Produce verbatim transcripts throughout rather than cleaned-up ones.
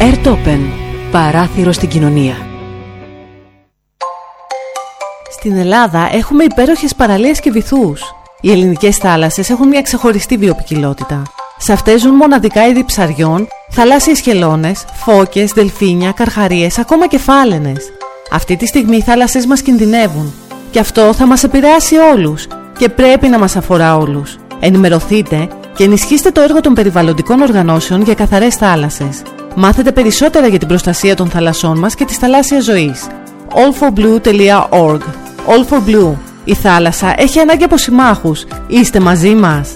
Airtopen. Παράθυρο στην κοινωνία. Στην Ελλάδα έχουμε υπέροχες παραλίες και βυθούς. Οι ελληνικές θάλασσες έχουν μια ξεχωριστή βιοποικιλότητα. Σε αυτές ζουν μοναδικά είδη ψαριών, θαλάσσιες χελώνες, φώκες, δελφίνια, καρχαρίες, ακόμα και φάλαινες. Αυτή τη στιγμή οι θάλασσες μας κινδυνεύουν. Και αυτό θα μας επηρεάσει όλους και πρέπει να μας αφορά όλους. Ενημερωθείτε και ενισχύστε το έργο των περιβαλλοντικών οργανώσεων για καθαρές θάλασσες. Μάθετε περισσότερα για την προστασία των θαλασσών μας και της θαλάσσιας ζωής. all for blue dot org. All for Blue. Η θάλασσα έχει ανάγκη από συμμάχους. Είστε μαζί μας.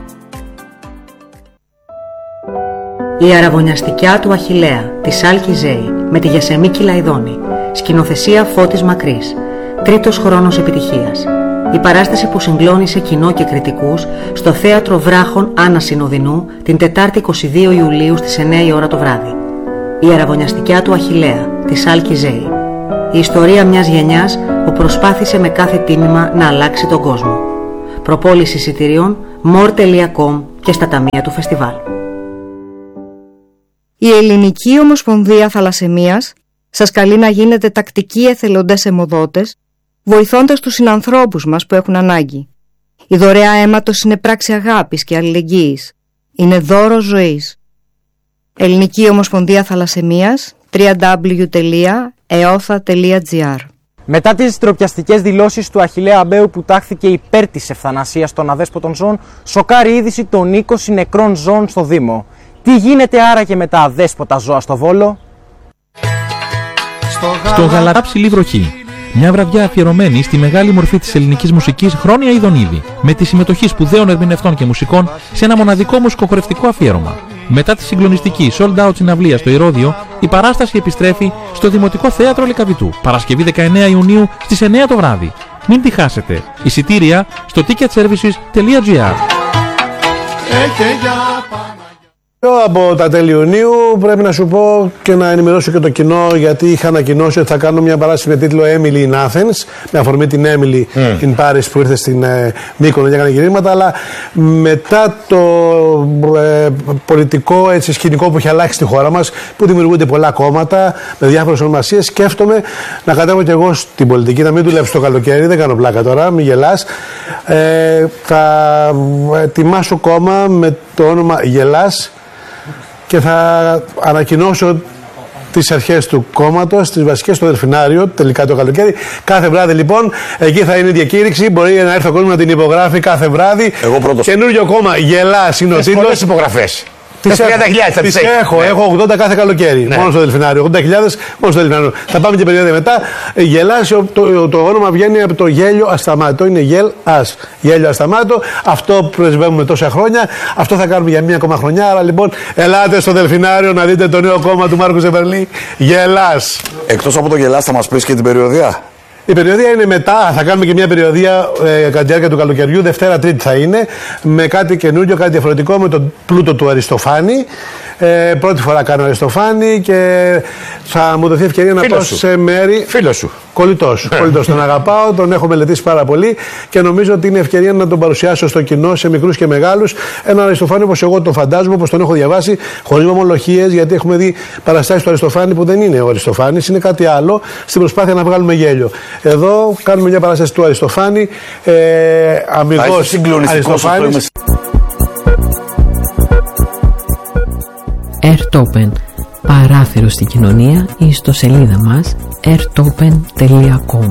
Η αραβωνιαστικιά του Αχιλλέα, της Άλκη Ζέη, με τη Γεσεμίκη Λαϊδόνη. Σκηνοθεσία Φώτης Μακρύς. Τρίτος χρόνος επιτυχίας. Η παράσταση που συγκλώνησε κοινό και κριτικούς στο Θέατρο Βράχων Άννα Συνοδεινού την Τετάρτη είκοσι δύο Ιουλίου στις εννιά η ώρα το βράδυ. Η αραβωνιαστικιά του Αχιλλέα, της Άλκη Ζέη. Η ιστορία μιας γενιάς που προσπάθησε με κάθε τίμημα να αλλάξει τον κόσμο. Προπόληση εισιτηρίων more τελεία com και στα ταμεία του φεστιβάλ. Η Ελληνική Ομοσπονδία Θαλασσαιμίας σας καλεί να γίνετε τακτικοί εθελοντές αιμοδότες, βοηθώντας τους συνανθρώπους μας που έχουν ανάγκη. Η δωρεά αίματος είναι πράξη αγάπης και αλληλεγγύης. Είναι δώρο ζωής. Ελληνική Ομοσπονδία Θαλασσαιμίας, double-u double-u double-u τελεία εόθα τελεία τζι άρ. Μετά τις ντροπιαστικές δηλώσεις του Αχιλλέα Αμπαίου που τάχθηκε υπέρ της ευθανασίας των αδέσποτων ζώων, σοκάρει η είδηση των είκοσι νεκρών ζώων στο Δήμο. Τι γίνεται άραγε με τα αδέσποτα ζώα στο Βόλο? Το Γαλατά Ψηλή Βροχή. Μια βραδιά αφιερωμένη στη μεγάλη μορφή της ελληνικής μουσικής Χρόνια Ιδονίδη, με τη συμμετοχή σπουδαίων ερμηνευτών και μουσικών σε ένα μοναδικό μουσικοχορευτικό αφιέρωμα. Μετά τη συγκλονιστική sold out συναυλία στο Ηρώδειο, η παράσταση επιστρέφει στο Δημοτικό Θέατρο Λυκαβητού, Παρασκευή δεκαεννέα Ιουνίου στις εννιά το βράδυ. Μην τη χάσετε. Εισιτήρια στο ticket services τελεία τζι άρ. Από τα τέλη Ιουνίου πρέπει να σου πω και να ενημερώσω και το κοινό, γιατί είχα ανακοινώσει ότι θα κάνω μια παράσταση με τίτλο Emily in Athens, με αφορμή την Emily mm. in Paris που ήρθε στην ε, Μύκονο και έκανε γυρίσματα, αλλά μετά το ε, πολιτικό έτσι, σκηνικό που έχει αλλάξει στη χώρα μας, που δημιουργούνται πολλά κόμματα με διάφορες ονομασίες, σκέφτομαι να κατέβω και εγώ στην πολιτική, να μην δουλέψω το καλοκαίρι, δεν κάνω πλάκα τώρα, μην γελάς. Ε, θα ετοιμάσω κόμμα με το όνομα Γελάς και θα ανακοινώσω τις αρχές του κόμματος, τις βασικές στο Δελφινάριο, τελικά το καλοκαίρι. Κάθε βράδυ λοιπόν, εκεί θα είναι η διακήρυξη. Μπορεί να έρθει ο κόσμος να την υπογράφει κάθε βράδυ. Εγώ πρώτος. Καινούριο κόμμα, Γελάς είναι ο τίτλος. Πολλές υπογραφές. Τις τριάντα χιλιάδες θα τις έχω, ναι. Έχω ογδόντα κάθε καλοκαίρι, ναι. Μόνο στο Δελφινάριο. ογδόντα χιλιάδες μόνο στο Δελφινάριο. Θα πάμε και περίοδο μετά. Γελάς, το, το, το όνομα βγαίνει από το γέλιο ασταμάτητο. Είναι γελ ας. Γέλιο ασταμάτητο. Αυτό πρεσβεύουμε τόσα χρόνια. Αυτό θα κάνουμε για μία ακόμα χρονιά. Άρα λοιπόν, ελάτε στο Δελφινάριο να δείτε το νέο κόμμα του Μάρκου Ζεβερλή. Γελάς. Εκτός από το Γελάς, θα μας πεις και την περιοδία. Η περιοδία είναι μετά, θα κάνουμε και μια περιοδία ε, κατά τη διάρκεια του καλοκαιριού, Δευτέρα Τρίτη θα είναι, με κάτι καινούριο, κάτι διαφορετικό, με τον πλούτο του Αριστοφάνη. Ε, πρώτη φορά κάνω Αριστοφάνη και θα μου δοθεί ευκαιρία να πάω σε μέρη. Φίλο σου. Κολλητός. Κολλητός. Τον αγαπάω, τον έχω μελετήσει πάρα πολύ και νομίζω ότι είναι ευκαιρία να τον παρουσιάσω στο κοινό, σε μικρούς και μεγάλους. Έναν Αριστοφάνη όπως εγώ τον φαντάζομαι, όπως τον έχω διαβάσει, χωρίς ομολογίες, γιατί έχουμε δει παραστάσεις του Αριστοφάνη που δεν είναι ο Αριστοφάνης, είναι κάτι άλλο, στην προσπάθεια να βγάλουμε γέλιο. Εδώ κάνουμε μια παράσταση του Αριστοφάνη, ε, αμυγός Αριστοφάνης. Airtopen. Παράθυρο στην κοινωνία ή στο σελίδα μας airtopen τελεία com.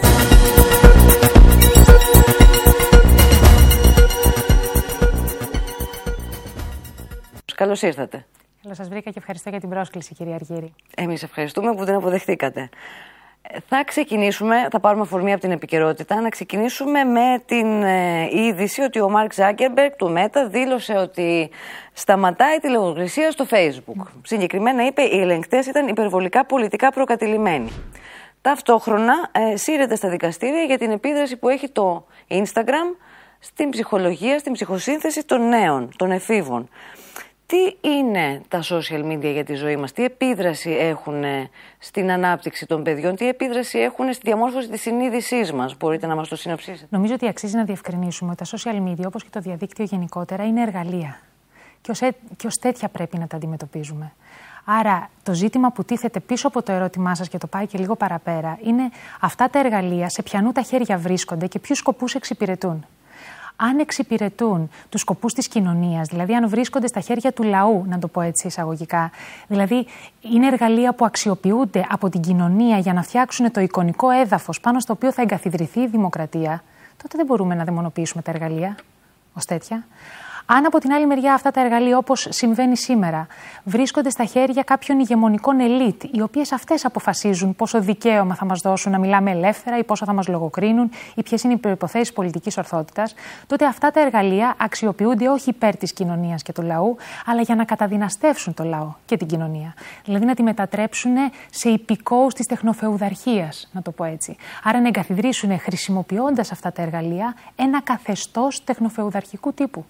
Καλώς ήρθατε. Καλώς σας βρήκα και ευχαριστώ για την πρόσκληση, κυρία Αργύρη. Εμείς ευχαριστούμε που την αποδεχτήκατε. Θα ξεκινήσουμε, θα πάρουμε αφορμή από την επικαιρότητα, να ξεκινήσουμε με την ε, είδηση ότι ο Μάρκ Ζάκερμπεργκ του Μέτα δήλωσε ότι σταματάει τη λογοκρισία στο Facebook. Mm. Συγκεκριμένα είπε οι ελεγκτές ήταν υπερβολικά πολιτικά προκατηλημένοι. Ταυτόχρονα ε, σύρεται στα δικαστήρια για την επίδραση που έχει το Instagram στην ψυχολογία, στην ψυχοσύνθεση των νέων, των εφήβων. Τι είναι τα social media για τη ζωή μας, τι επίδραση έχουν στην ανάπτυξη των παιδιών, τι επίδραση έχουν στη διαμόρφωση της συνείδησής μας, μπορείτε να μας το συνοψίσετε? Νομίζω ότι αξίζει να διευκρινίσουμε ότι τα social media, όπως και το διαδίκτυο γενικότερα, είναι εργαλεία. και ως, και ως τέτοια πρέπει να τα αντιμετωπίζουμε. Άρα το ζήτημα που τίθεται πίσω από το ερώτημά σας και το πάει και λίγο παραπέρα είναι αυτά τα εργαλεία σε ποιανού τα χέρια βρίσκονται και ποιους σκοπούς εξυπηρετούν. Αν εξυπηρετούν τους σκοπούς της κοινωνίας, δηλαδή αν βρίσκονται στα χέρια του λαού, να το πω έτσι εισαγωγικά, δηλαδή είναι εργαλεία που αξιοποιούνται από την κοινωνία για να φτιάξουν το εικονικό έδαφος πάνω στο οποίο θα εγκαθιδρυθεί η δημοκρατία, τότε δεν μπορούμε να δαιμονοποιήσουμε τα εργαλεία ως τέτοια. Αν από την άλλη μεριά αυτά τα εργαλεία, όπως συμβαίνει σήμερα, βρίσκονται στα χέρια κάποιων ηγεμονικών ελίτ, οι οποίες αυτές αποφασίζουν πόσο δικαίωμα θα μας δώσουν να μιλάμε ελεύθερα ή πόσο θα μας λογοκρίνουν ή ποιες είναι οι προϋποθέσεις πολιτικής ορθότητας, τότε αυτά τα εργαλεία αξιοποιούνται όχι υπέρ της κοινωνίας και του λαού, αλλά για να καταδυναστεύσουν το λαό και την κοινωνία. Δηλαδή να τη μετατρέψουν σε υπηκόους της τεχνοφεουδαρχίας, να το πω έτσι. Άρα να εγκαθιδρύσουν, χρησιμοποιώντας αυτά τα εργαλεία, ένα καθεστώς τεχνοφεουδαρχικού τύπου.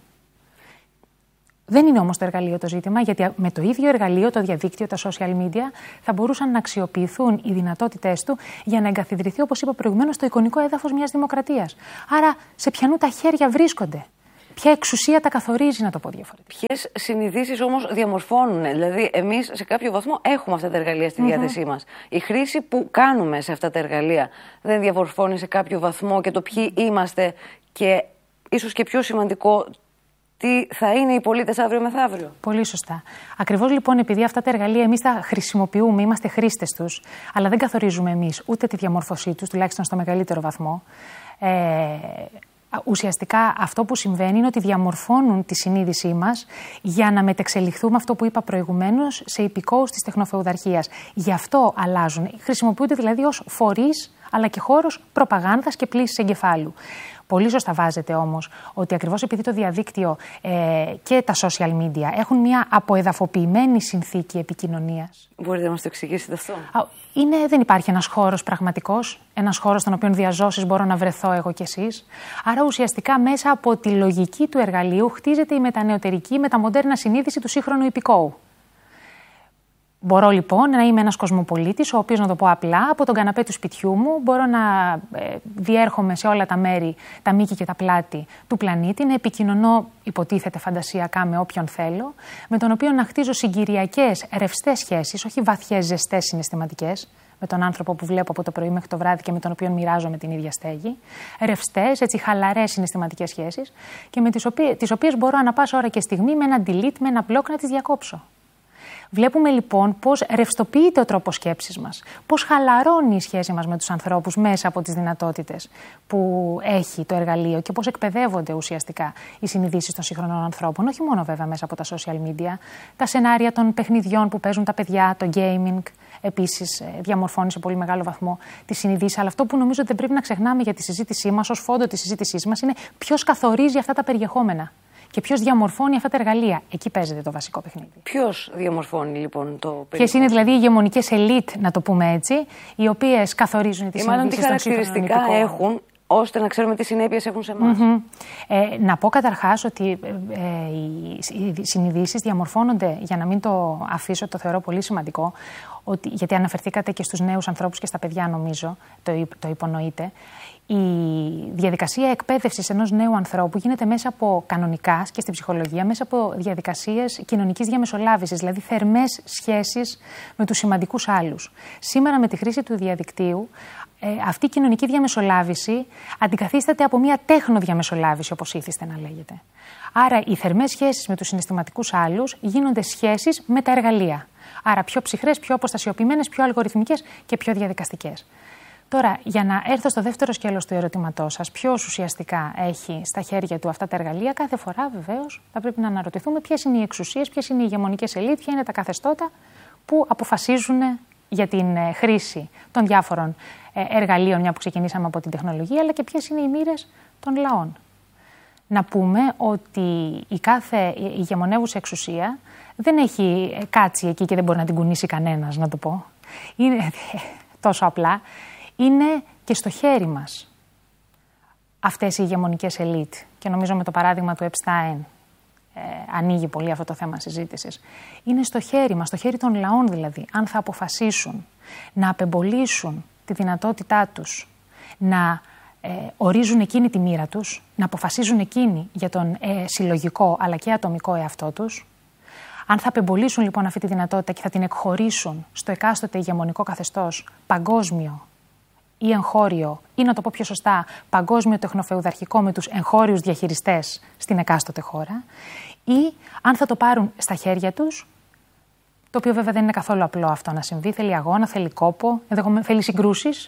Δεν είναι όμως το εργαλείο το ζήτημα, γιατί με το ίδιο εργαλείο, το διαδίκτυο, τα social media, θα μπορούσαν να αξιοποιηθούν οι δυνατότητές του για να εγκαθιδρυθεί, όπως είπα προηγουμένως, το εικονικό έδαφος μιας δημοκρατίας. Άρα, σε ποιανού τα χέρια βρίσκονται, ποια εξουσία τα καθορίζει, να το πω διαφορετικά. Ποιες συνειδήσεις όμως διαμορφώνουν, δηλαδή, εμείς σε κάποιο βαθμό έχουμε αυτά τα εργαλεία στη διάθεσή mm-hmm. μας. Η χρήση που κάνουμε σε αυτά τα εργαλεία δεν διαμορφώνει σε κάποιο βαθμό και το ποιοι είμαστε και ίσως και πιο σημαντικό, τι θα είναι οι πολίτες αύριο μεθαύριο. Πολύ σωστά. Ακριβώς λοιπόν, επειδή αυτά τα εργαλεία εμείς τα χρησιμοποιούμε, είμαστε χρήστες τους, αλλά δεν καθορίζουμε εμείς ούτε τη διαμόρφωσή τους, τουλάχιστον στο μεγαλύτερο βαθμό. Ε, ουσιαστικά αυτό που συμβαίνει είναι ότι διαμορφώνουν τη συνείδησή μας για να μετεξελιχθούμε, αυτό που είπα προηγουμένως, σε υπηκόους της τεχνοφεουδαρχίας. Γι' αυτό αλλάζουν. Χρησιμοποιούνται δηλαδή ως φορείς, αλλά και χώρος προπαγάνδας και πλύσης εγκεφάλου. Πολύ σωστά βάζετε όμως ότι ακριβώς επειδή το διαδίκτυο ε, και τα social media έχουν μια αποεδαφοποιημένη συνθήκη επικοινωνίας. Μπορείτε να μας το εξηγήσετε αυτό? Είναι, δεν υπάρχει ένας χώρος πραγματικός, ένας χώρος στον οποίο διαζώσεις μπορώ να βρεθώ εγώ κι εσείς. Άρα ουσιαστικά μέσα από τη λογική του εργαλείου χτίζεται η μετανεωτερική, μεταμοντέρνα συνείδηση του σύγχρονου υπηκόου. Μπορώ λοιπόν να είμαι ένας κοσμοπολίτης, ο οποίος, να το πω απλά, από τον καναπέ του σπιτιού μου μπορώ να ε, διέρχομαι σε όλα τα μέρη, τα μήκη και τα πλάτη του πλανήτη, να επικοινωνώ, υποτίθεται φαντασιακά, με όποιον θέλω, με τον οποίο να χτίζω συγκυριακές, ρευστές σχέσεις, όχι βαθιές, ζεστές συναισθηματικές, με τον άνθρωπο που βλέπω από το πρωί μέχρι το βράδυ και με τον οποίο μοιράζομαι την ίδια στέγη. Ρευστές, έτσι χαλαρές συναισθηματικές σχέσεις, και με τις οποίες, τις οποίες μπορώ ανά πάσα ώρα και στιγμή με ένα delete, με ένα block να τις διακόψω. Βλέπουμε λοιπόν πώς ρευστοποιείται ο τρόπος σκέψης μας, πώς χαλαρώνει η σχέση μας με τους ανθρώπους μέσα από τις δυνατότητες που έχει το εργαλείο και πώς εκπαιδεύονται ουσιαστικά οι συνειδήσεις των σύγχρονων ανθρώπων, όχι μόνο βέβαια μέσα από τα social media, τα σενάρια των παιχνιδιών που παίζουν τα παιδιά, το gaming, επίσης διαμορφώνει σε πολύ μεγάλο βαθμό τις συνειδήσεις. Αλλά αυτό που νομίζω ότι δεν πρέπει να ξεχνάμε για τη συζήτησή μας, ως φόντο της συζήτησής μας, είναι ποιος καθορίζει αυτά τα περιεχόμενα. Και ποιος διαμορφώνει αυτά τα εργαλεία. Εκεί παίζεται το βασικό παιχνίδι. Ποιος διαμορφώνει λοιπόν το περιεχόμενο? Ποιες είναι δηλαδή οι ηγεμονικές ελίτ, να το πούμε έτσι, οι οποίες καθορίζουν τις συνειδήσεις των σύγχρονων υπηκόων. Τι χαρακτηριστικά έχουν, ώστε να ξέρουμε τι συνέπειες έχουν σε εμάς. Mm-hmm. Ε, να πω καταρχάς ότι ε, οι συνειδήσεις διαμορφώνονται, για να μην το αφήσω, το θεωρώ πολύ σημαντικό, ότι, γιατί αναφερθήκατε και στους νέους ανθρώπους και στα παιδιά, νομίζω, το, το υπονοείτε. Η διαδικασία εκπαίδευσης ενός νέου ανθρώπου γίνεται μέσα από κανονικά και στην ψυχολογία, μέσα από διαδικασίες κοινωνικής διαμεσολάβησης, δηλαδή θερμές σχέσεις με τους σημαντικούς άλλους. Σήμερα, με τη χρήση του διαδικτύου, ε, αυτή η κοινωνική διαμεσολάβηση αντικαθίσταται από μια τέχνοδιαμεσολάβηση, όπως ήθιστε να λέγεται. Άρα, οι θερμές σχέσεις με τους συναισθηματικούς άλλους γίνονται σχέσεις με τα εργαλεία. Άρα, πιο ψυχρές, πιο αποστασιοποιημένες, πιο αλγοριθμικές και πιο διαδικαστικές. Τώρα, για να έρθω στο δεύτερο σκέλος του ερωτήματός σας, ποιος ουσιαστικά έχει στα χέρια του αυτά τα εργαλεία, κάθε φορά βεβαίως θα πρέπει να αναρωτηθούμε ποιες είναι οι εξουσίες, ποιες είναι οι ηγεμονικές ελίτ, ποια είναι τα καθεστώτα που αποφασίζουν για την χρήση των διάφορων εργαλείων, μια που ξεκινήσαμε από την τεχνολογία, αλλά και ποιες είναι οι μοίρες των λαών. Να πούμε ότι η κάθε ηγεμονεύουσα εξουσία δεν έχει κάτσει εκεί και δεν μπορεί να την κουνήσει κανένας, να το πω. Είναι τόσο απλά. Είναι και στο χέρι μας αυτές οι ηγεμονικές ελίτ. Και νομίζω με το παράδειγμα του Επστάιν ε, ανοίγει πολύ αυτό το θέμα συζήτησης. Είναι στο χέρι μας, στο χέρι των λαών δηλαδή, αν θα αποφασίσουν να απεμπολίσουν τη δυνατότητά τους να ε, ορίζουν εκείνη τη μοίρα τους, να αποφασίζουν εκείνοι για τον ε, συλλογικό αλλά και ατομικό εαυτό τους. Αν θα απεμπολίσουν λοιπόν αυτή τη δυνατότητα και θα την εκχωρήσουν στο εκάστοτε ηγεμονικό καθεστώς παγκόσμιο ή εγχώριο, ή να το πω πιο σωστά, παγκόσμιο τεχνοφεουδαρχικό με τους εγχώριους διαχειριστές στην εκάστοτε χώρα, ή αν θα το πάρουν στα χέρια τους, το οποίο βέβαια δεν είναι καθόλου απλό αυτό να συμβεί, θέλει αγώνα, θέλει κόπο, θέλει συγκρούσεις.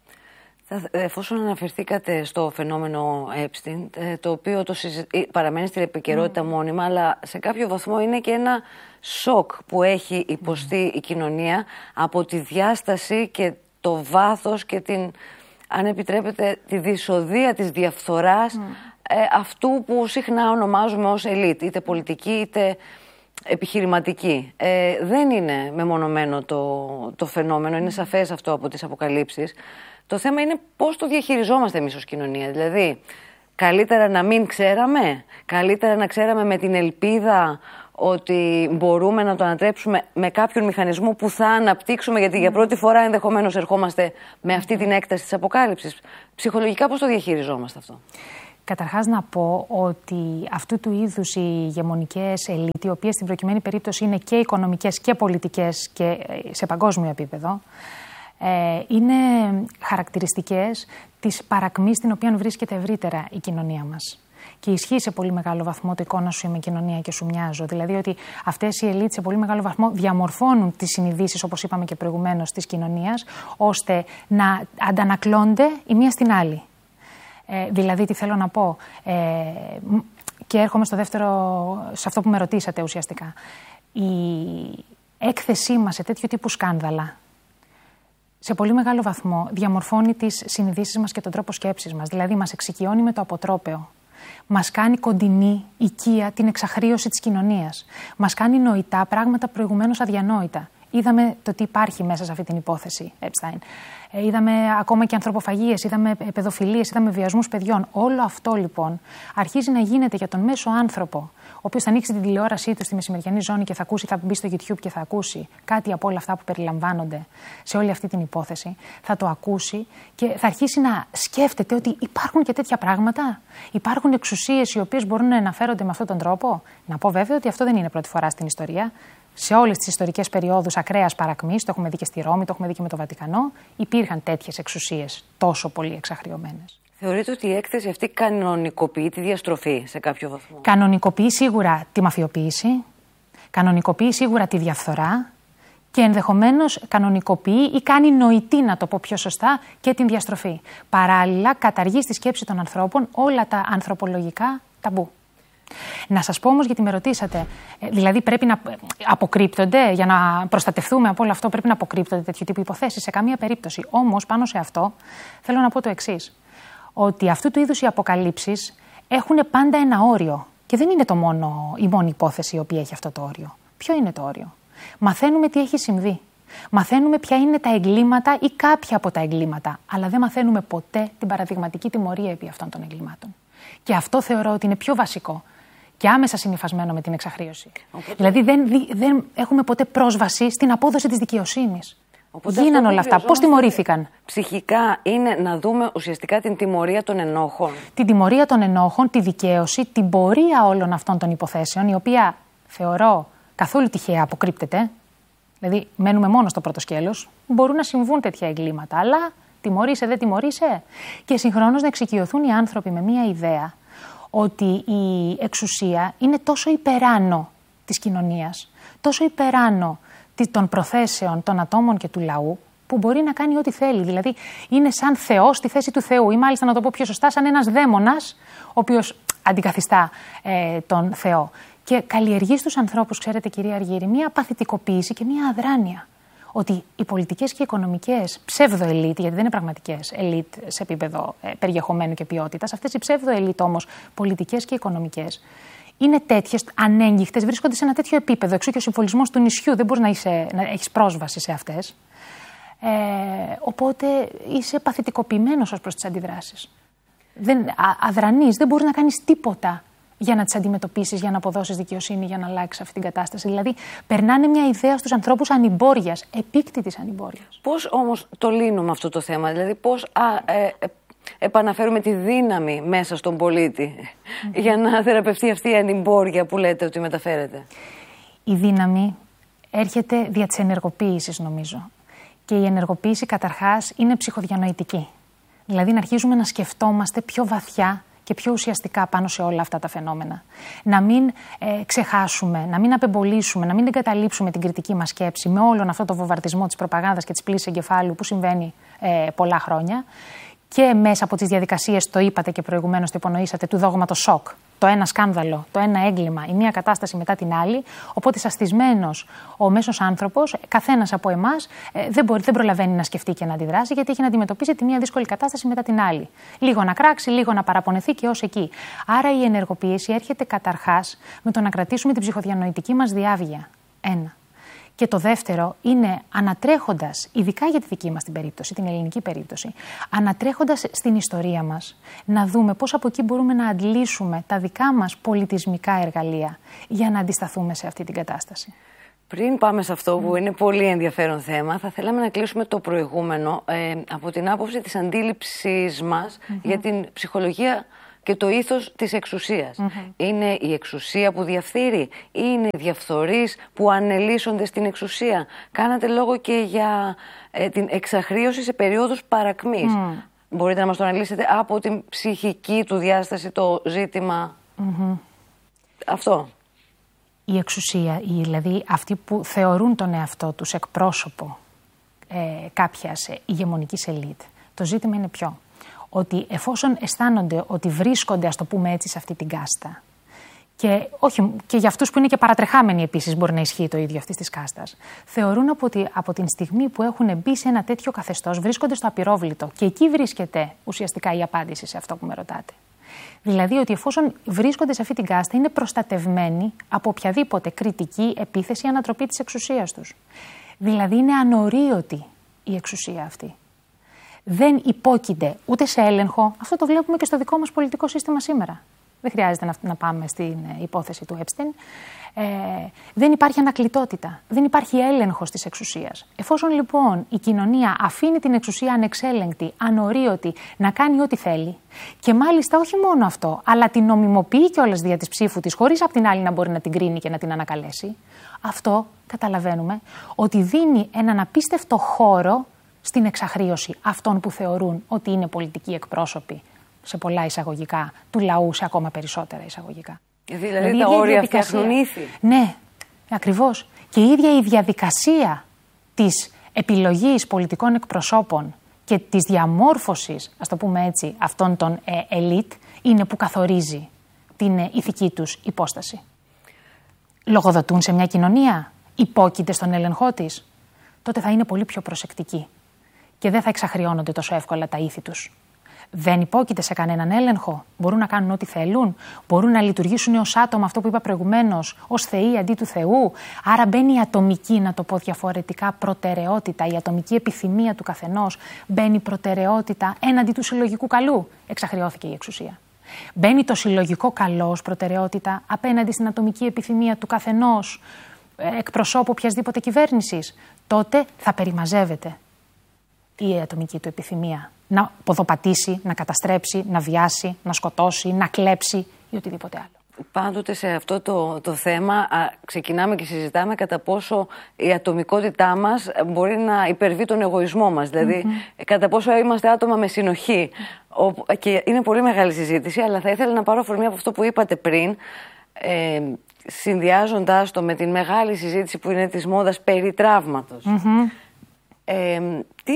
Εφόσον αναφερθήκατε στο φαινόμενο Epstein, το οποίο το συζη... παραμένει στην επικαιρότητα mm. μόνιμα, αλλά σε κάποιο βαθμό είναι και ένα σοκ που έχει υποστεί mm. η κοινωνία από τη διάσταση και το βάθος και την, αν επιτρέπετε, τη δυσοδεία της διαφθοράς mm. ε, αυτού που συχνά ονομάζουμε ως ελίτ, είτε πολιτική είτε επιχειρηματική. Ε, δεν είναι μεμονωμένο το, το φαινόμενο, είναι σαφές αυτό από τις αποκαλύψεις. Το θέμα είναι πώς το διαχειριζόμαστε εμείς ως κοινωνία. Δηλαδή, καλύτερα να μην ξέραμε, καλύτερα να ξέραμε με την ελπίδα ότι μπορούμε να το ανατρέψουμε με κάποιον μηχανισμό που θα αναπτύξουμε, γιατί για πρώτη φορά ενδεχομένως ερχόμαστε με αυτή την έκταση της αποκάλυψης. Ψυχολογικά πώς το διαχειριζόμαστε αυτό? Καταρχάς να πω ότι αυτού του είδους οι ηγεμονικές ελίτ, οι οποίες στην προκειμένη περίπτωση είναι και οικονομικές και πολιτικές και σε παγκόσμιο επίπεδο, είναι χαρακτηριστικές της παρακμής στην οποία βρίσκεται ευρύτερα η κοινωνία μας. Και ισχύει σε πολύ μεγάλο βαθμό το εικόνα σου είμαι κοινωνία και σου μοιάζω. Δηλαδή ότι αυτές οι ελίτ σε πολύ μεγάλο βαθμό διαμορφώνουν τις συνειδήσεις, όπως είπαμε και προηγουμένως, της κοινωνίας, ώστε να αντανακλώνται η μία στην άλλη. Ε, δηλαδή, τι θέλω να πω, ε, και έρχομαι στο δεύτερο, σε αυτό που με ρωτήσατε ουσιαστικά. Η έκθεσή μας σε τέτοιου τύπου σκάνδαλα, σε πολύ μεγάλο βαθμό διαμορφώνει τις συνειδήσεις μας και τον τρόπο σκέψης μας. Δηλαδή, μας εξοικειώνει με το αποτρόπαιο. Μας κάνει κοντινή, οικία, την εξαχρίωση της κοινωνίας. Μας κάνει νοητά πράγματα προηγουμένως αδιανόητα. Είδαμε το τι υπάρχει μέσα σε αυτή την υπόθεση, Epstein. Ε, είδαμε ακόμα και ανθρωποφαγίες, είδαμε παιδοφιλίες, είδαμε βιασμούς παιδιών. Όλο αυτό λοιπόν αρχίζει να γίνεται για τον μέσο άνθρωπο, ο οποίος θα ανοίξει την τηλεόρασή του στη μεσημεριανή ζώνη και θα ακούσει, θα μπει στο YouTube και θα ακούσει κάτι από όλα αυτά που περιλαμβάνονται σε όλη αυτή την υπόθεση. Θα το ακούσει και θα αρχίσει να σκέφτεται ότι υπάρχουν και τέτοια πράγματα. Υπάρχουν εξουσίες οι οποίες μπορούν να αναφέρονται με αυτόν τον τρόπο. Να πω βέβαια ότι αυτό δεν είναι πρώτη φορά στην ιστορία. Σε όλες τις ιστορικές περιόδους ακραίας παρακμής, το έχουμε δει και στη Ρώμη, το έχουμε δει και με το Βατικανό, υπήρχαν τέτοιες εξουσίες τόσο πολύ εξαχριωμένες. Θεωρείτε ότι η έκθεση αυτή κανονικοποιεί τη διαστροφή σε κάποιο βαθμό? Κανονικοποιεί σίγουρα τη μαφιοποίηση, κανονικοποιεί σίγουρα τη διαφθορά και ενδεχομένως κανονικοποιεί ή κάνει νοητή, να το πω πιο σωστά, και την διαστροφή. Παράλληλα, καταργεί στη σκέψη των ανθρώπων όλα τα ανθρωπολογικά ταμπού. Να σας πω όμως, γιατί με ρωτήσατε, δηλαδή πρέπει να αποκρύπτονται, για να προστατευτούμε από όλο αυτό, πρέπει να αποκρύπτονται τέτοιου τύπου υποθέσεις? Σε καμία περίπτωση. Όμως, πάνω σε αυτό, θέλω να πω το εξής. Ότι αυτού του είδους οι αποκαλύψεις έχουν πάντα ένα όριο. Και δεν είναι το μόνο, η μόνη υπόθεση η οποία έχει αυτό το όριο. Ποιο είναι το όριο? Μαθαίνουμε τι έχει συμβεί. Μαθαίνουμε ποια είναι τα εγκλήματα ή κάποια από τα εγκλήματα. Αλλά δεν μαθαίνουμε ποτέ την παραδειγματική τιμωρία επί αυτών των εγκλημάτων. Και αυτό θεωρώ ότι είναι πιο βασικό και άμεσα συνυφασμένο με την εξαχρίωση. Οπότε... Δηλαδή δεν, δεν έχουμε ποτέ πρόσβαση στην απόδοση της δικαιοσύνης. Οπότε γίναν όλα αυτά. Πώς τιμωρήθηκαν? Ψυχικά είναι να δούμε ουσιαστικά την τιμωρία των ενόχων. Την τιμωρία των ενόχων, τη δικαίωση, την πορεία όλων αυτών των υποθέσεων, η οποία θεωρώ καθόλου τυχαία αποκρύπτεται. Δηλαδή μένουμε μόνο στο πρώτο σκέλος. Μπορούν να συμβούν τέτοια εγκλήματα, αλλά τιμωρείσαι, δεν τιμωρείσαι. Και συγχρόνως να εξοικειωθούν οι άνθρωποι με μία ιδέα ότι η εξουσία είναι τόσο υπεράνω της κοινωνίας, τόσο υπεράνω των προθέσεων των ατόμων και του λαού, που μπορεί να κάνει ό,τι θέλει. Δηλαδή είναι σαν Θεός στη θέση του Θεού, ή μάλιστα, να το πω πιο σωστά, σαν ένας δαίμονας, ο οποίος αντικαθιστά ε, τον Θεό. Και καλλιεργεί στους ανθρώπους, ξέρετε κυρία Αργύρη, μία παθητικοποίηση και μία αδράνεια. Ότι οι πολιτικές και οι οικονομικές ψεύδο-ελίτ, γιατί δεν είναι πραγματικές ελίτ σε επίπεδο ε, περιεχομένου και ποιότητας, αυτές οι ψεύδο-ελίτ όμως, πολιτικές και οικονομικές, είναι τέτοιες, ανέγγιχτες, βρίσκονται σε ένα τέτοιο επίπεδο. Εξού και ο συμφωλισμός του νησιού, δεν μπορείς να, είσαι, να έχεις πρόσβαση σε αυτές. Ε, οπότε είσαι παθητικοποιημένος ως προς τις αντιδράσεις. Δεν, α, αδρανής, δεν μπορείς να κάνεις τίποτα για να τις αντιμετωπίσεις, για να αποδώσεις δικαιοσύνη, για να αλλάξεις αυτή την κατάσταση. Δηλαδή, περνάνε μια ιδέα στους ανθρώπους ανημπόριας, επίκτητης ανημπόριας. Πώς όμως το λύνουμε αυτό το θέμα, δηλαδή πώς α, ε, επαναφέρουμε τη δύναμη μέσα στον πολίτη mm-hmm. για να θεραπευτεί αυτή η ανυμπόρια που λέτε ότι μεταφέρεται? Η δύναμη έρχεται δια της ενεργοποίησης, νομίζω. Και η ενεργοποίηση καταρχάς είναι ψυχοδιανοητική. Δηλαδή να αρχίζουμε να σκεφτόμαστε πιο βαθιά και πιο ουσιαστικά πάνω σε όλα αυτά τα φαινόμενα. Να μην ε, ξεχάσουμε, να μην απεμπολίσουμε, να μην εγκαταλείψουμε την κριτική μας σκέψη με όλον αυτό το βομβαρδισμό της προπαγάνδας και της πλύσης εγκεφάλου που συμβαίνει ε, πολλά χρόνια. Και μέσα από τις διαδικασίες, το είπατε και προηγουμένως, το υπονοήσατε, του δόγματος σοκ. Το ένα σκάνδαλο, το ένα έγκλημα, η μία κατάσταση μετά την άλλη. Οπότε, σαστισμένος ο μέσος άνθρωπος, καθένας από εμάς, δεν, μπορεί, δεν προλαβαίνει να σκεφτεί και να αντιδράσει, γιατί έχει να αντιμετωπίσει τη μία δύσκολη κατάσταση μετά την άλλη. Λίγο να κράξει, λίγο να παραπονεθεί και ως εκεί. Άρα, η ενεργοποίηση έρχεται καταρχάς με το να κρατήσουμε την ψυχοδιανοητική μας διάβγεια. Ένα. Και το δεύτερο είναι ανατρέχοντας, ειδικά για τη δική μας την περίπτωση, την ελληνική περίπτωση, ανατρέχοντας στην ιστορία μας, να δούμε πώς από εκεί μπορούμε να αντλήσουμε τα δικά μας πολιτισμικά εργαλεία για να αντισταθούμε σε αυτή την κατάσταση. Πριν πάμε σε αυτό που είναι πολύ ενδιαφέρον θέμα, θα θέλαμε να κλείσουμε το προηγούμενο ε, από την άποψη της αντίληψης μας mm-hmm. για την ψυχολογία και το ήθος της εξουσίας. Mm-hmm. Είναι η εξουσία που διαφθείρει ή είναι οι διαφθορείς που ανελίσσονται στην εξουσία? Κάνατε λόγο και για ε, την εξαχρίωση σε περίοδους παρακμής. Mm. Μπορείτε να μας το αναλύσετε από την ψυχική του διάσταση το ζήτημα mm-hmm. αυτό? Η εξουσία, δηλαδή αυτοί που θεωρούν τον εαυτό τους εκπρόσωπο ε, κάποιας ηγεμονικής ελίτ, το ζήτημα είναι ποιο? Ότι εφόσον αισθάνονται ότι βρίσκονται, ας το πούμε έτσι, σε αυτή την κάστα, και, όχι, και για αυτούς που είναι και παρατρεχάμενοι επίσης μπορεί να ισχύει το ίδιο αυτής της κάστας, θεωρούν από, τη, από την στιγμή που έχουν μπει σε ένα τέτοιο καθεστώς βρίσκονται στο απειρόβλητο. Και εκεί βρίσκεται ουσιαστικά η απάντηση σε αυτό που με ρωτάτε. Δηλαδή ότι εφόσον βρίσκονται σε αυτή την κάστα είναι προστατευμένοι από οποιαδήποτε κριτική, επίθεση ή ανατροπή της εξουσίας τους. Δηλαδή είναι ανορίωτη η εξουσία αυτή. Δεν υπόκεινται ούτε σε έλεγχο. Αυτό το βλέπουμε και στο δικό μας πολιτικό σύστημα σήμερα. Δεν χρειάζεται να, να πάμε στην υπόθεση του Έπστιν. Ε, δεν υπάρχει ανακλητότητα. Δεν υπάρχει έλεγχος της εξουσίας. Εφόσον λοιπόν η κοινωνία αφήνει την εξουσία ανεξέλεγκτη, ανορίωτη, να κάνει ό,τι θέλει, και μάλιστα όχι μόνο αυτό, αλλά την νομιμοποιεί κιόλας δια της ψήφου της, χωρίς απ' την άλλη να μπορεί να την κρίνει και να την ανακαλέσει, αυτό καταλαβαίνουμε ότι δίνει έναν απίστευτο χώρο στην εξαχρίωση αυτών που θεωρούν ότι είναι πολιτικοί εκπρόσωποι, σε πολλά εισαγωγικά, του λαού, σε ακόμα περισσότερα εισαγωγικά. Δηλαδή, δηλαδή τα όρια φτιάχνουν ήθη. Ναι, ακριβώς. Και η ίδια η διαδικασία της επιλογής πολιτικών εκπροσώπων και της διαμόρφωσης, ας το πούμε έτσι, αυτών των ε, ελίτ, είναι που καθορίζει την ε, ηθική τους υπόσταση. Λογοδοτούν σε μια κοινωνία, υπόκειται στον έλεγχό της, τότε θα είναι πολύ πιο προσεκτικοί και δεν θα εξαχριώνονται τόσο εύκολα τα ήθη τους. Δεν υπόκειται σε κανέναν έλεγχο. Μπορούν να κάνουν ό,τι θέλουν. Μπορούν να λειτουργήσουν ως άτομα, αυτό που είπα προηγουμένως, ως θεοί αντί του Θεού. Άρα μπαίνει η ατομική, να το πω διαφορετικά, προτεραιότητα, η ατομική επιθυμία του καθενός. Μπαίνει προτεραιότητα έναντι του συλλογικού καλού. Εξαχριώθηκε η εξουσία. Μπαίνει το συλλογικό καλό ως προτεραιότητα απέναντι στην ατομική επιθυμία του καθενός, εκπροσώπου οποιασδήποτε κυβέρνησης. Τότε θα περιμαζεύεται η ατομική του επιθυμία. Να ποδοπατήσει, να καταστρέψει, να βιάσει, να σκοτώσει, να κλέψει ή οτιδήποτε άλλο. Πάντοτε σε αυτό το, το θέμα α, ξεκινάμε και συζητάμε κατά πόσο η ατομικότητά μας μπορεί να υπερβεί τον εγωισμό μας. Δηλαδή, mm-hmm. κατά πόσο είμαστε άτομα με συνοχή. Ο, και είναι πολύ μεγάλη συζήτηση, αλλά θα ήθελα να πάρω αφορμή από αυτό που είπατε πριν, ε, συνδυάζοντας το με την μεγάλη συζήτηση που είναι της μόδας περί τραύματος. Mm-hmm. Ε, τι...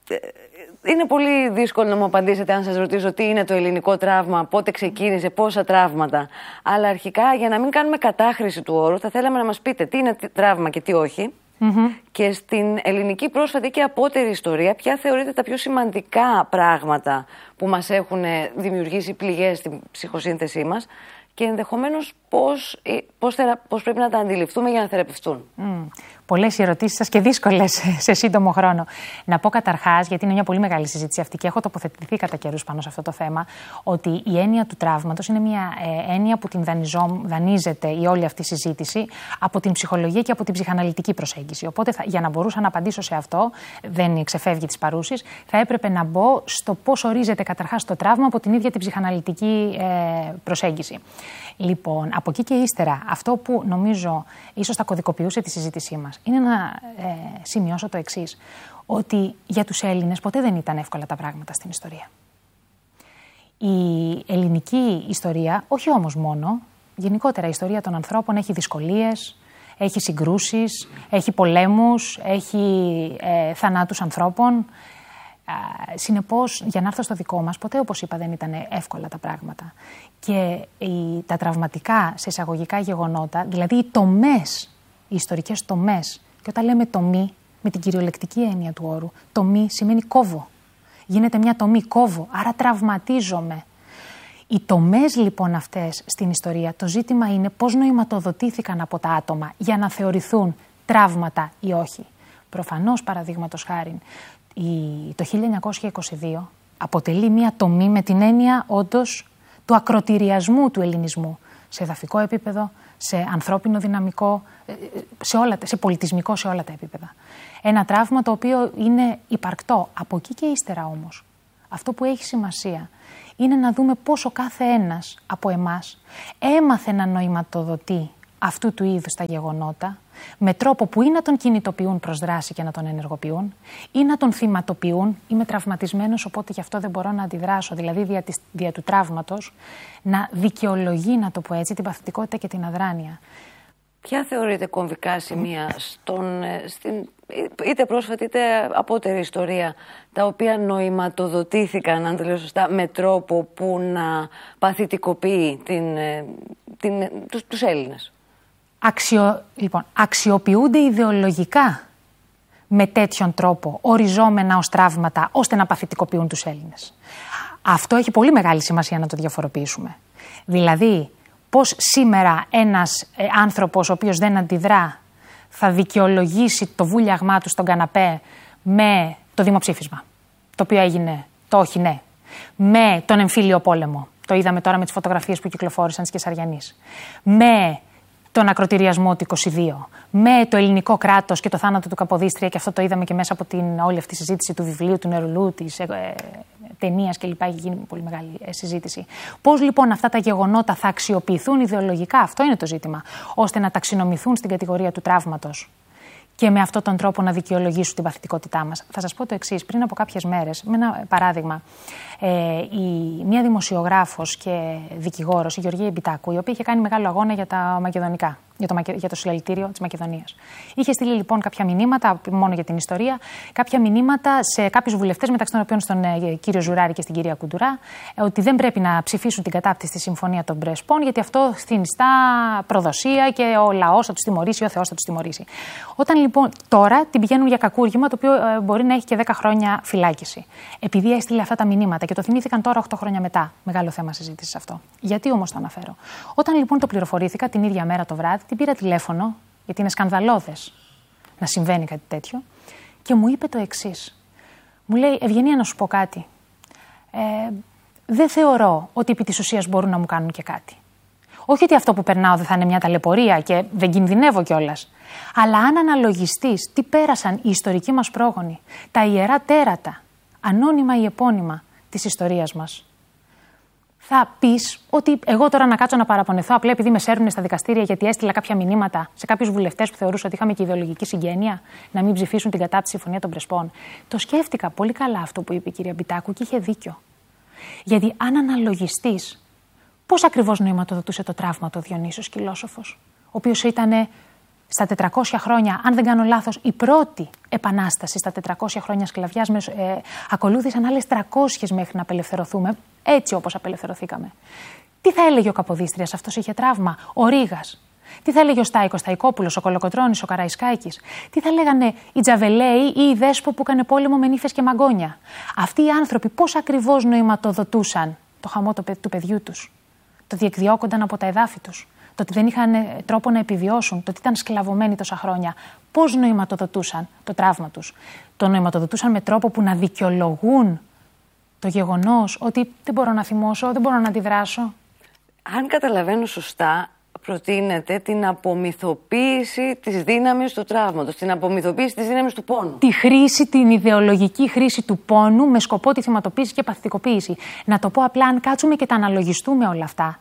Είναι πολύ δύσκολο να μου απαντήσετε αν σας ρωτήσω τι είναι το ελληνικό τραύμα, πότε ξεκίνησε, πόσα τραύματα. Αλλά αρχικά, για να μην κάνουμε κατάχρηση του όρου, θα θέλαμε να μας πείτε τι είναι τραύμα και τι όχι. Mm-hmm. Και στην ελληνική πρόσφατη και απότερη ιστορία, ποια θεωρείτε τα πιο σημαντικά πράγματα που μας έχουν δημιουργήσει πληγές στην ψυχοσύνθεσή μας και ενδεχομένως πώς πώς, θερα... πώς πρέπει να τα αντιληφθούμε για να θεραπευτούν. Mm. Πολλές οι ερωτήσεις σας και δύσκολες σε σύντομο χρόνο. Να πω καταρχάς, γιατί είναι μια πολύ μεγάλη συζήτηση αυτή και έχω τοποθετηθεί κατά καιρούς πάνω σε αυτό το θέμα, ότι η έννοια του τραύματος είναι μια ε, έννοια που την δανειζό, δανείζεται η όλη αυτή η συζήτηση από την ψυχολογία και από την ψυχαναλυτική προσέγγιση. Οπότε, θα, για να μπορούσα να απαντήσω σε αυτό, δεν ξεφεύγει της παρούσης, θα έπρεπε να μπω στο πώς ορίζεται καταρχάς το τραύμα από την ίδια την ψυχαναλυτική ε, προσέγγιση. Λοιπόν, από εκεί και ύστερα, αυτό που νομίζω ίσως θα κωδικοποιούσε τη συζήτησή μας είναι να ε, σημειώσω το εξής, ότι για τους Έλληνες ποτέ δεν ήταν εύκολα τα πράγματα στην ιστορία. Η ελληνική ιστορία, όχι όμως μόνο, γενικότερα η ιστορία των ανθρώπων έχει δυσκολίες, έχει συγκρούσεις, έχει πολέμους, έχει ε, θανάτους ανθρώπων. Συνεπώς, για να έρθω στο δικό μας, ποτέ, όπως είπα, δεν ήταν εύκολα τα πράγματα. Και οι, τα τραυματικά σε εισαγωγικά γεγονότα, δηλαδή οι τομές, οι ιστορικές τομές, και όταν λέμε τομή, με την κυριολεκτική έννοια του όρου, τομή σημαίνει κόβω. Γίνεται μια τομή, κόβω, άρα τραυματίζομαι. Οι τομές λοιπόν αυτές στην ιστορία, το ζήτημα είναι πώς νοηματοδοτήθηκαν από τα άτομα για να θεωρηθούν τραύματα ή όχι. Προφανώς, παραδείγματος χάριν, το χίλια εννιακόσια είκοσι δύο αποτελεί μια τομή με την έννοια όντως του ακροτηριασμού του ελληνισμού σε εδαφικό επίπεδο, σε ανθρώπινο δυναμικό, σε, όλα, σε πολιτισμικό, σε όλα τα επίπεδα. Ένα τραύμα το οποίο είναι υπαρκτό. Από εκεί και ύστερα όμως, αυτό που έχει σημασία είναι να δούμε πόσο κάθε ένας από εμάς έμαθε να νοηματοδοτεί αυτού του είδους τα γεγονότα με τρόπο που ή να τον κινητοποιούν προς δράση και να τον ενεργοποιούν ή να τον θυματοποιούν. Είμαι τραυματισμένος, οπότε γι' αυτό δεν μπορώ να αντιδράσω. Δηλαδή, δια, της, δια του τραύματος, να δικαιολογεί, να το πω έτσι, την παθητικότητα και την αδράνεια. Ποια θεωρείτε κομβικά σημεία στον, στην είτε πρόσφατη είτε απότερη ιστορία, τα οποία νοηματοδοτήθηκαν, αν το λέω σωστά, με τρόπο που να παθητικοποιεί την, την, τους, τους Έλληνες? Αξιο... Λοιπόν, αξιοποιούνται ιδεολογικά με τέτοιον τρόπο οριζόμενα ως τραύματα, ώστε να παθητικοποιούν τους Έλληνες. Αυτό έχει πολύ μεγάλη σημασία να το διαφοροποιήσουμε. Δηλαδή, πώς σήμερα ένας ε, άνθρωπος ο οποίος δεν αντιδρά θα δικαιολογήσει το βούλιαγμά του στον καναπέ με το δημοψήφισμα, το οποίο έγινε το όχι ναι, με τον εμφύλιο πόλεμο, το είδαμε τώρα με τις φωτογραφίες που κυκλοφόρησαν της Κεσαριανής, με τον ακροτηριασμό του είκοσι δύο, με το ελληνικό κράτος και το θάνατο του Καποδίστρια, και αυτό το είδαμε και μέσα από την όλη αυτή τη συζήτηση του βιβλίου, του Νερουλού, της ε, ταινίας κλπ. Έχει γίνει πολύ μεγάλη ε, συζήτηση. Πώς λοιπόν αυτά τα γεγονότα θα αξιοποιηθούν ιδεολογικά, αυτό είναι το ζήτημα, ώστε να ταξινομηθούν στην κατηγορία του τραύματος και με αυτόν τον τρόπο να δικαιολογήσουν την παθητικότητά μας. Θα σας πω το εξής. Πριν από κάποιες μέρες, με ένα παράδειγμα, ε, η, μία δημοσιογράφος και δικηγόρος, η Γεωργία Μπιτάκου, η οποία είχε κάνει μεγάλο αγώνα για τα μακεδονικά, για το, για το συλλαλητήριο της Μακεδονίας. Είχε στείλει λοιπόν κάποια μηνύματα, μόνο για την ιστορία, κάποια μηνύματα σε κάποιους βουλευτές, μεταξύ των οποίων στον ε, κύριο Ζουράρη και στην κυρία Κουντουρά, ε, ότι δεν πρέπει να ψηφίσουν την κατάπτυστη στη Συμφωνία των Πρεσπών, γιατί αυτό συνιστά προδοσία και ο λαός θα τους τιμωρήσει, ο Θεός θα τους τιμωρήσει. Όταν λοιπόν τώρα την πηγαίνουν για κακούργημα, το οποίο ε, μπορεί να έχει και δέκα χρόνια φυλάκιση. Επειδή έστειλε αυτά τα μηνύματα και το θυμήθηκαν τώρα οκτώ χρόνια μετά. Μεγάλο θέμα συζήτησης αυτό. Γιατί όμως το αναφέρω? Όταν λοιπόν το πληροφορήθηκα την ίδια μέρα το βράδυ, την πήρα τηλέφωνο, γιατί είναι σκανδαλώδες να συμβαίνει κάτι τέτοιο, και μου είπε το εξής. Μου λέει, Ευγενία, να σου πω κάτι. Ε, δεν θεωρώ ότι επί της ουσίας μπορούν να μου κάνουν και κάτι. Όχι ότι αυτό που περνάω δεν θα είναι μια ταλαιπωρία και δεν κινδυνεύω κιόλας. Αλλά αν αναλογιστείς τι πέρασαν οι ιστορικοί μας πρόγονοι, τα ιερά τέρατα, ανώνυμα ή επώνυμα της ιστορίας μας, θα πεις ότι εγώ τώρα να κάτσω να παραπονεθώ απλά επειδή με σέρνουν στα δικαστήρια γιατί έστειλα κάποια μηνύματα σε κάποιους βουλευτές που θεωρούσα ότι είχαμε και ιδεολογική συγγένεια να μην ψηφίσουν την κατάπτυση Συμφωνία των Πρεσπών? Το σκέφτηκα πολύ καλά αυτό που είπε η κυρία Μπιτάκου και είχε δίκιο. Γιατί αν αναλογιστείς πώς ακριβώς νοηματοδοτούσε το τραύμα το Διονύσιος Κυλόσοφος, ο οποίος ήταν στα τετρακόσια χρόνια, αν δεν κάνω λάθος, η πρώτη επανάσταση στα τετρακόσια χρόνια σκλαβιάς, ε, ακολούθησαν άλλες τριακόσιες μέχρι να απελευθερωθούμε, έτσι όπως απελευθερωθήκαμε. Τι θα έλεγε ο Καποδίστριας, αυτός είχε τραύμα, ο Ρήγας? Τι θα έλεγε ο Στάικος Σταϊκόπουλος, ο Κολοκοτρώνης, ο Καραϊσκάκης? Τι θα λέγανε οι Τζαβελέοι ή οι Δέσπο που έκανε πόλεμο με νύφες και μαγκόνια? Αυτοί οι άνθρωποι πώς ακριβώς νοηματοδοτούσαν το χαμό του παιδιού τους? Το διεκδιώκονταν από τα εδάφη τους, το ότι δεν είχαν τρόπο να επιβιώσουν, το ότι ήταν σκλαβωμένοι τόσα χρόνια. Πώς νοηματοδοτούσαν το τραύμα τους? Το νοηματοδοτούσαν με τρόπο που να δικαιολογούν το γεγονός ότι δεν μπορώ να θυμώσω, δεν μπορώ να αντιδράσω. Αν καταλαβαίνω σωστά, προτείνεται την απομυθοποίηση της δύναμης του τραύματος, την απομυθοποίηση της δύναμης του πόνου. Τη χρήση, την ιδεολογική χρήση του πόνου με σκοπό τη θυματοποίηση και παθητικοποίηση. Να το πω απλά, αν κάτσουμε και τα αναλογιστούμε όλα αυτά,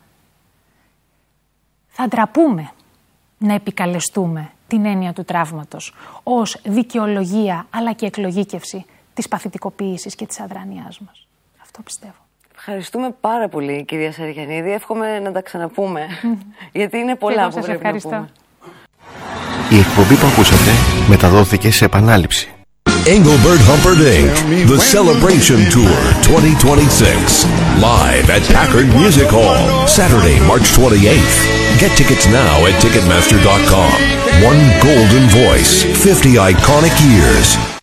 θα ντραπούμε να επικαλεστούμε την έννοια του τραύματος ως δικαιολογία αλλά και εκλογήκευση της παθητικοποίησης και της αδρανειάς μας. Αυτό πιστεύω. Ευχαριστούμε πάρα πολύ, κυρία Σαρικιανίδη. Εύχομαι να τα ξαναπούμε, γιατί είναι πολλά που πρέπει να πούμε. Η εκπομπή που ακούσατε μεταδόθηκε σε επανάληψη. Engelbert Humperdinck, The Celebration Tour twenty twenty-six, live at Packard Music Hall, Saturday, March twenty-eighth. Get tickets now at Ticketmaster dot com. One golden voice, fifty iconic years.